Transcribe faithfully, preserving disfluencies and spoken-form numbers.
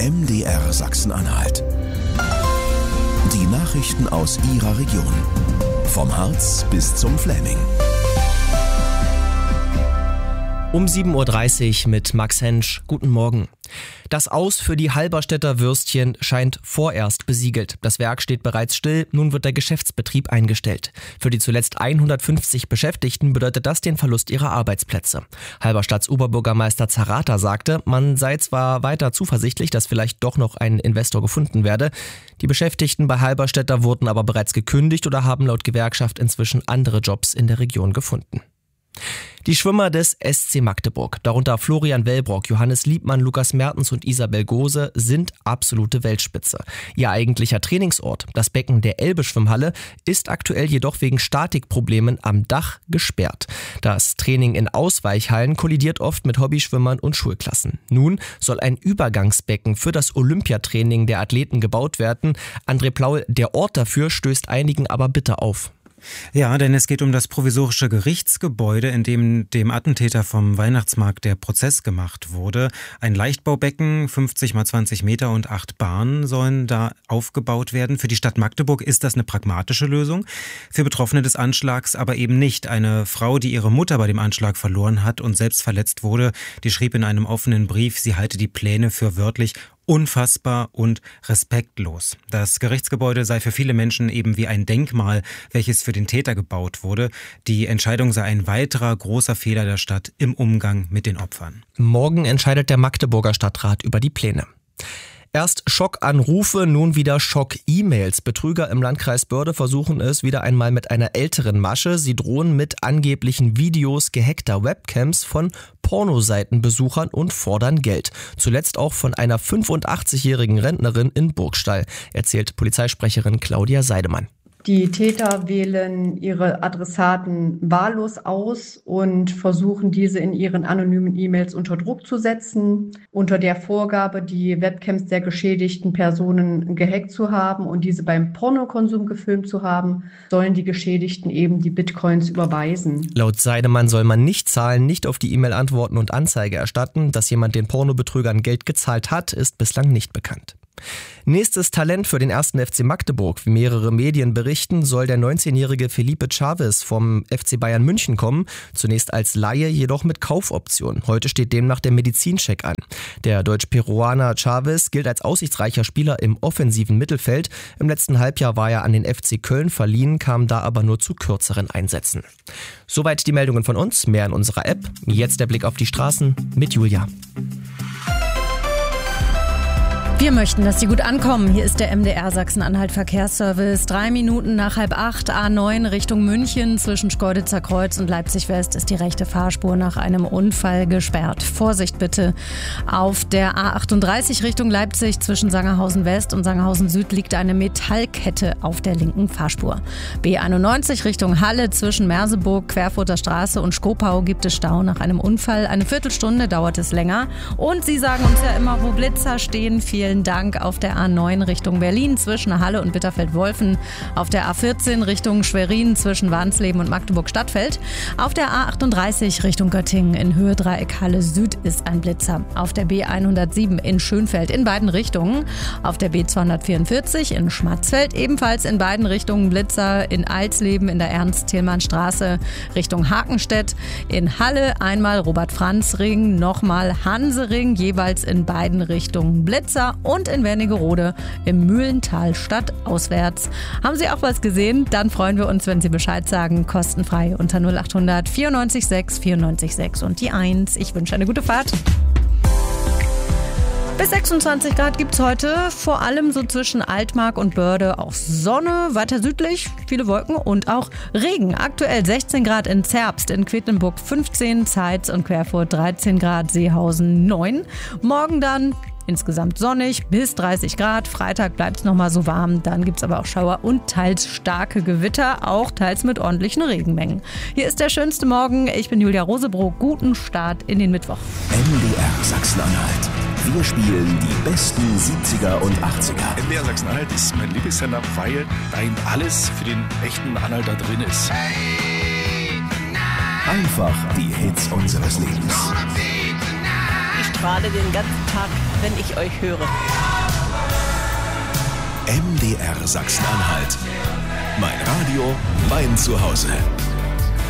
M D R Sachsen-Anhalt. Die Nachrichten aus Ihrer Region. Vom Harz bis zum Fläming. Um sieben Uhr dreißig mit Max Hensch. Guten Morgen. Das Aus für die Halberstädter Würstchen scheint vorerst besiegelt. Das Werk steht bereits still, nun wird der Geschäftsbetrieb eingestellt. Für die zuletzt hundertfünfzig Beschäftigten bedeutet das den Verlust ihrer Arbeitsplätze. Halberstadts Oberbürgermeister Zarata sagte, man sei zwar weiter zuversichtlich, dass vielleicht doch noch ein Investor gefunden werde. Die Beschäftigten bei Halberstädter wurden aber bereits gekündigt oder haben laut Gewerkschaft inzwischen andere Jobs in der Region gefunden. Die Schwimmer des S C Magdeburg, darunter Florian Wellbrock, Johannes Liebmann, Lukas Mertens und Isabel Gose, sind absolute Weltspitze. Ihr eigentlicher Trainingsort, das Becken der Elbe-Schwimmhalle, ist aktuell jedoch wegen Statikproblemen am Dach gesperrt. Das Training in Ausweichhallen kollidiert oft mit Hobbyschwimmern und Schulklassen. Nun soll ein Übergangsbecken für das Olympiatraining der Athleten gebaut werden. André Plaul, der Ort dafür stößt einigen aber bitter auf. Ja, denn es geht um das provisorische Gerichtsgebäude, in dem dem Attentäter vom Weihnachtsmarkt der Prozess gemacht wurde. Ein Leichtbaubecken, fünfzig mal zwanzig Meter und acht Bahnen sollen da aufgebaut werden. Für die Stadt Magdeburg ist das eine pragmatische Lösung, für Betroffene des Anschlags aber eben nicht. Eine Frau, die ihre Mutter bei dem Anschlag verloren hat und selbst verletzt wurde, die schrieb in einem offenen Brief, sie halte die Pläne für wörtlich unfassbar und respektlos. Das Gerichtsgebäude sei für viele Menschen eben wie ein Denkmal, welches für den Täter gebaut wurde. Die Entscheidung sei ein weiterer großer Fehler der Stadt im Umgang mit den Opfern. Morgen entscheidet der Magdeburger Stadtrat über die Pläne. Erst Schockanrufe, nun wieder Schock-E-Mails. Betrüger im Landkreis Börde versuchen es wieder einmal mit einer älteren Masche. Sie drohen mit angeblichen Videos gehackter Webcams von Pornoseitenbesuchern und fordern Geld. Zuletzt auch von einer fünfundachtzigjährigen Rentnerin in Burgstall, erzählt Polizeisprecherin Claudia Seidemann. Die Täter wählen ihre Adressaten wahllos aus und versuchen, diese in ihren anonymen E-Mails unter Druck zu setzen, unter der Vorgabe, die Webcams der geschädigten Personen gehackt zu haben und diese beim Pornokonsum gefilmt zu haben, sollen die Geschädigten eben die Bitcoins überweisen. Laut Seidemann soll man nicht zahlen, nicht auf die E-Mail antworten und Anzeige erstatten. Dass jemand den Pornobetrügern Geld gezahlt hat, ist bislang nicht bekannt. Nächstes Talent für den ersten F C Magdeburg. Wie mehrere Medien berichten, soll der neunzehnjährige Felipe Chavez vom F C Bayern München kommen. Zunächst als Laie, jedoch mit Kaufoption. Heute steht demnach der Medizincheck an. Der Deutsch-Peruaner Chavez gilt als aussichtsreicher Spieler im offensiven Mittelfeld. Im letzten Halbjahr war er an den F C Köln verliehen, kam da aber nur zu kürzeren Einsätzen. Soweit die Meldungen von uns. Mehr in unserer App. Jetzt der Blick auf die Straßen mit Julia. Wir möchten, dass Sie gut ankommen. Hier ist der M D R Sachsen-Anhalt Verkehrsservice. Drei Minuten nach halb acht, A neun Richtung München. Zwischen Schkeuditzer Kreuz und Leipzig West ist die rechte Fahrspur nach einem Unfall gesperrt. Vorsicht bitte. Auf der A achtunddreißig Richtung Leipzig zwischen Sangerhausen West und Sangerhausen Süd liegt eine Metallkette auf der linken Fahrspur. B einundneunzig Richtung Halle zwischen Merseburg, Querfurter Straße und Skopau gibt es Stau nach einem Unfall. Eine Viertelstunde dauert es länger. Und Sie sagen uns ja immer, wo Blitzer stehen. Vielen Dank. Auf der A neun Richtung Berlin zwischen Halle und Bitterfeld-Wolfen. Auf der A vierzehn Richtung Schwerin zwischen Warnsleben und Magdeburg-Stadtfeld. Auf der A achtunddreißig Richtung Göttingen in Höhe Dreieck Halle Süd ist ein Blitzer. Auf der B hundertsieben in Schönfeld in beiden Richtungen. Auf der B zweihundertvierundvierzig in Schmatzfeld ebenfalls in beiden Richtungen Blitzer. In Alsleben in der Ernst-Thälmann-Straße Richtung Hakenstedt. In Halle einmal Robert-Franz-Ring, nochmal Hansering, jeweils in beiden Richtungen Blitzer. Und in Wernigerode im Mühlental stadtauswärts. Haben Sie auch was gesehen? Dann freuen wir uns, wenn Sie Bescheid sagen. Kostenfrei unter null achthundert vierundneunzig sechs vierundneunzig sechs und die eins. Ich wünsche eine gute Fahrt. Bis sechsundzwanzig Grad gibt's heute, vor allem so zwischen Altmark und Börde auch Sonne, weiter südlich viele Wolken und auch Regen. Aktuell sechzehn Grad in Zerbst, in Quedlinburg fünfzehn, Zeitz und Querfurt dreizehn Grad, Seehausen neun. Morgen dann insgesamt sonnig bis dreißig Grad. Freitag bleibt es nochmal so warm. Dann gibt es aber auch Schauer und teils starke Gewitter, auch teils mit ordentlichen Regenmengen. Hier ist der schönste Morgen. Ich bin Julia Rosebrock. Guten Start in den Mittwoch. M D R Sachsen-Anhalt. Wir spielen die besten siebziger und achtziger. M D R Sachsen-Anhalt ist mein Lieblingssender, weil da eben alles für den echten Anhalter drin ist. Einfach die Hits unseres Lebens. strahle den ganzen Tag, wenn ich euch höre. M D R Sachsen-Anhalt. Mein Radio, mein Zuhause.